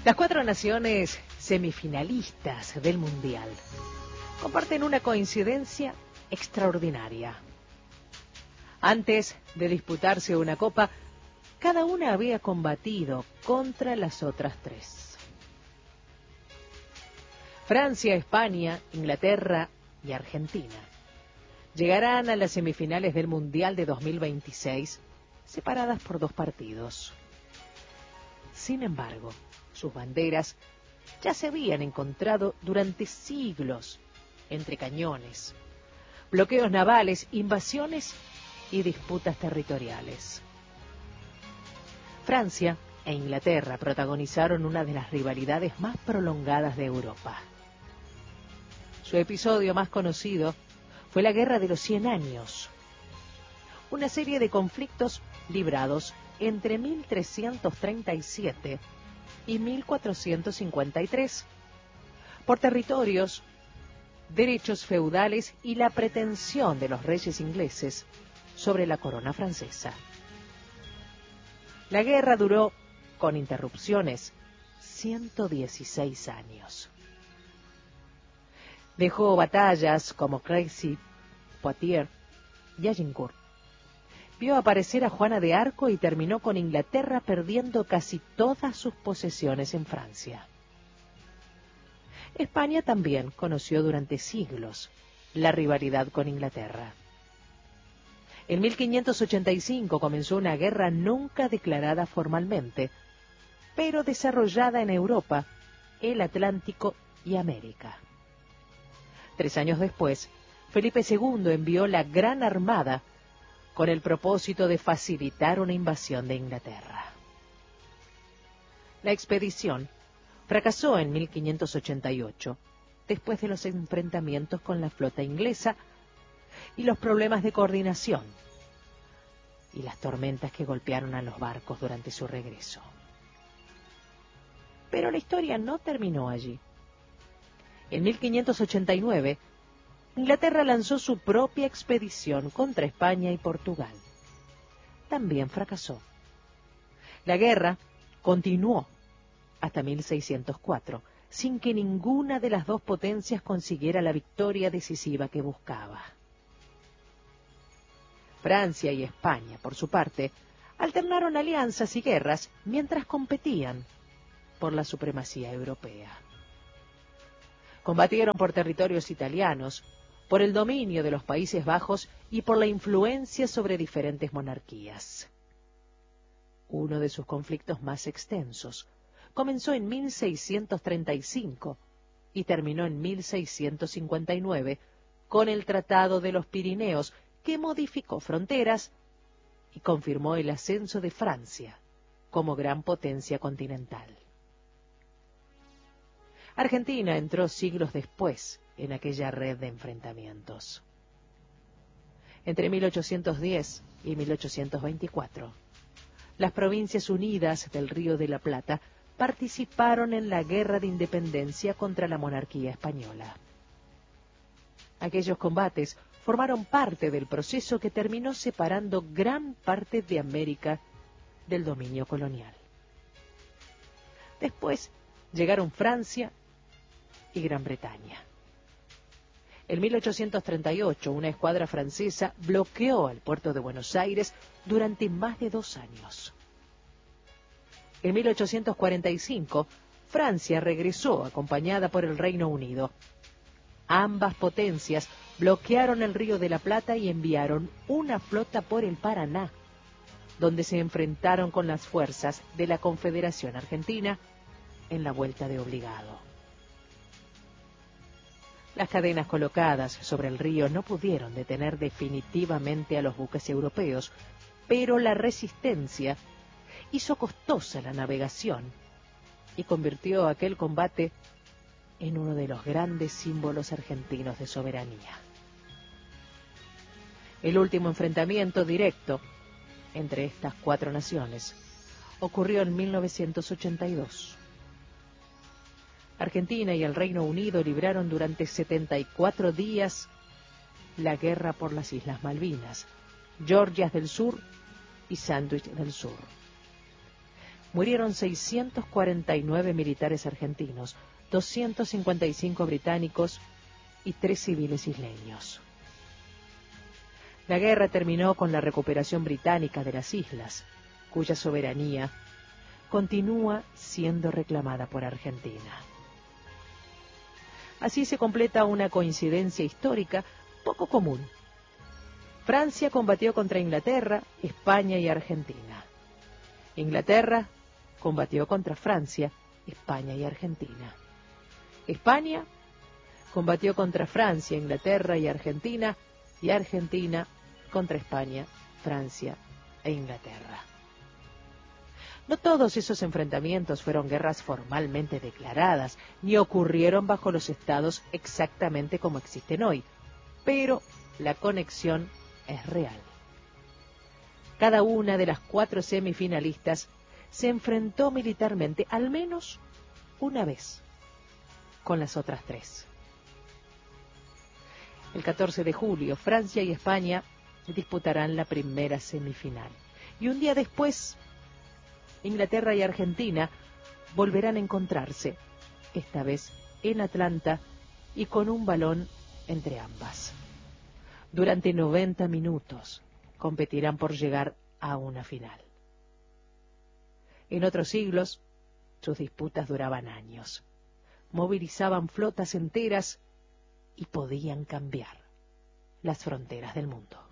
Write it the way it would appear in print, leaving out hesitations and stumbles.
Las cuatro naciones semifinalistas del Mundial comparten una coincidencia extraordinaria. Antes de disputarse una copa, cada una había combatido contra las otras tres. Francia, España, Inglaterra y Argentina llegarán a las semifinales del Mundial de 2026, separadas por 2 partidos. Sin embargo, sus banderas ya se habían encontrado durante siglos entre cañones, bloqueos navales, invasiones y disputas territoriales. Francia e Inglaterra protagonizaron una de las rivalidades más prolongadas de Europa. Su episodio más conocido fue la Guerra de los 100 Años, una serie de conflictos librados entre 1337 y 1453 por territorios, derechos feudales y la pretensión de los reyes ingleses sobre la corona francesa. La guerra duró, con interrupciones, 116 años. Dejó batallas como Crécy, Poitiers y Agincourt. Vio aparecer a Juana de Arco y terminó con Inglaterra perdiendo casi todas sus posesiones en Francia. España también conoció durante siglos la rivalidad con Inglaterra. En 1585 comenzó una guerra nunca declarada formalmente, pero desarrollada en Europa, el Atlántico y América. 3 años después, Felipe II envió la Gran Armada con el propósito de facilitar una invasión de Inglaterra. La expedición fracasó en 1588, después de los enfrentamientos con la flota inglesa y los problemas de coordinación y las tormentas que golpearon a los barcos durante su regreso. Pero la historia no terminó allí. En 1589, Inglaterra lanzó su propia expedición contra España y Portugal. También fracasó. La guerra continuó hasta 1604, sin que ninguna de las dos potencias consiguiera la victoria decisiva que buscaba. Francia y España, por su parte, alternaron alianzas y guerras mientras competían por la supremacía europea. Combatieron por territorios italianos, por el dominio de los Países Bajos y por la influencia sobre diferentes monarquías. Uno de sus conflictos más extensos comenzó en 1635 y terminó en 1659 con el Tratado de los Pirineos, que modificó fronteras y confirmó el ascenso de Francia como gran potencia continental. Argentina entró siglos después en aquella red de enfrentamientos. Entre 1810 y 1824, las Provincias Unidas del Río de la Plata participaron en la Guerra de Independencia contra la monarquía española. Aquellos combates formaron parte del proceso que terminó separando gran parte de América del dominio colonial. Después llegaron Francia y Gran Bretaña. En 1838, una escuadra francesa bloqueó el puerto de Buenos Aires durante más de 2 años. En 1845, Francia regresó acompañada por el Reino Unido. Ambas potencias bloquearon el Río de la Plata y enviaron una flota por el Paraná, donde se enfrentaron con las fuerzas de la Confederación Argentina en la Vuelta de Obligado. Las cadenas colocadas sobre el río no pudieron detener definitivamente a los buques europeos, pero la resistencia hizo costosa la navegación y convirtió aquel combate en uno de los grandes símbolos argentinos de soberanía. El último enfrentamiento directo entre estas 4 naciones ocurrió en 1982. Argentina y el Reino Unido libraron durante 74 días la guerra por las Islas Malvinas, Georgias del Sur y Sandwich del Sur. murieron 649 militares argentinos, 255 británicos y 3 civiles isleños. La guerra terminó con la recuperación británica de las islas, cuya soberanía continúa siendo reclamada por Argentina. Así se completa una coincidencia histórica poco común. Francia combatió contra Inglaterra, España y Argentina. Inglaterra combatió contra Francia, España y Argentina. España combatió contra Francia, Inglaterra y Argentina contra España, Francia e Inglaterra. No todos esos enfrentamientos fueron guerras formalmente declaradas, ni ocurrieron bajo los estados exactamente como existen hoy, pero la conexión es real. Cada una de las 4 semifinalistas se enfrentó militarmente al menos una vez con las otras 3. El 14 de julio, Francia y España disputarán la primera semifinal. Y un día después, Inglaterra y Argentina volverán a encontrarse, esta vez en Atlanta y con un balón entre ambas. Durante 90 minutos competirán por llegar a una final. En otros siglos, sus disputas duraban años, movilizaban flotas enteras y podían cambiar las fronteras del mundo.